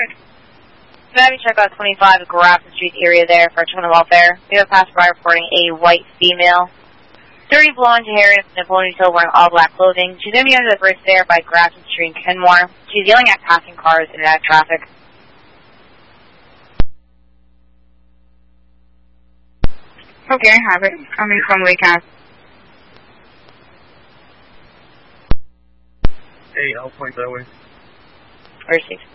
Can I have you check out 25 Grafton Street area there for criminal welfare? We have a passerby reporting a white female. 30 blonde hair and a ponytail wearing all black clothing. She's going to be under the bridge there by Grafton Street and Kenmore. She's yelling at passing cars in and out of traffic. Okay, I have it. Coming from Lake Ave. Hey, I'll point that way. Where's 6?